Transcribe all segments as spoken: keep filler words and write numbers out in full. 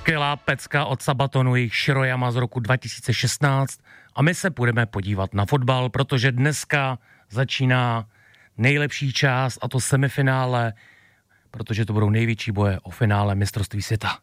Skvělá pecka od Sabatonu, jejich Shirojama z roku dva tisíce šestnáct. A my se půjdeme podívat na fotbal, protože dneska začíná nejlepší část, a to semifinále, protože to budou největší boje o finále mistrovství světa.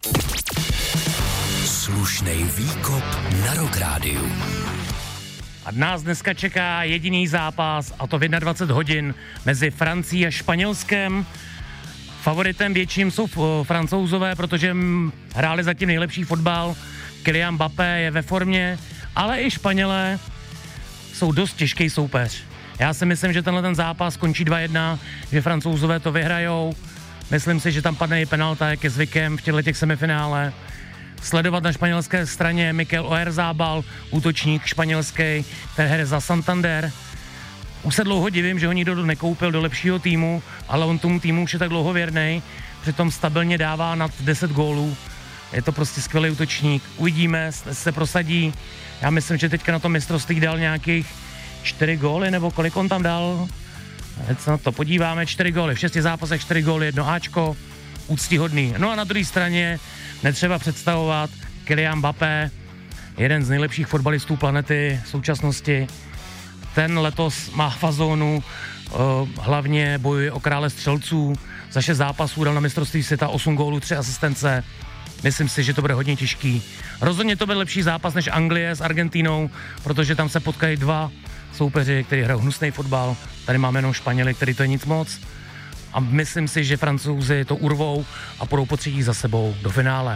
Slušnej výkop na Rock Rádiu. A nás dneska čeká jediný zápas, a to v dvacet jedna hodin mezi Francií a Španělskem. Favoritem větším jsou Francouzové, protože hráli zatím nejlepší fotbal. Kylian Mbappé je ve formě, ale i Španělé jsou dost těžký soupeř. Já si myslím, že tenhle ten zápas končí dva jedna, že Francouzové to vyhrajou. Myslím si, že tam padne i penalta, jak je zvykem v těchto těch semifinále. Sledovat na španělské straně Mikel Oyarzabal, útočník španělský, který hraje za Santander. Už se dlouho divím, že ho nikdo nekoupil do lepšího týmu, ale on tomu týmu už je tak dlouho věrnej, přitom stabilně dává nad deset gólů. Je to prostě skvělý útočník. Uvidíme, se prosadí. Já myslím, že teďka na tom mistrovství dal nějakých čtyři góly, nebo kolik on tam dal. Teď se na to podíváme, čtyři góly. V šesti zápasech čtyři góly, jedno áčko. Úctíhodný. No a na druhé straně netřeba představovat Kylian Mbappé, jeden z nejlepších fotbalistů planety v současnosti. Ten letos má fazónu, hlavně bojuje o krále střelců. Za šest zápasů dal na mistrovství světa osm gólů, tři asistence. Myslím si, že to bude hodně těžký. Rozhodně to bude lepší zápas než Anglie s Argentínou, protože tam se potkají dva soupeři, kteří hrajou hnusný fotbal. Tady máme jenom Španěly, který to je nic moc. A myslím si, že Francouzi to urvou a půjdou po třetí za sebou do finále.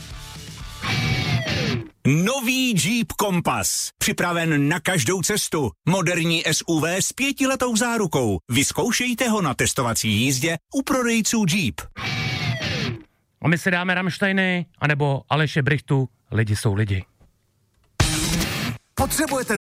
Nový Jeep Compass. Připraven na každou cestu. Moderní S U V s pětiletou zárukou. Vyzkoušejte ho na testovací jízdě u prodejců Jeep. A my si dáme Rammsteiny, anebo Aleše Brichtu, Lidi jsou lidi. Potřebujete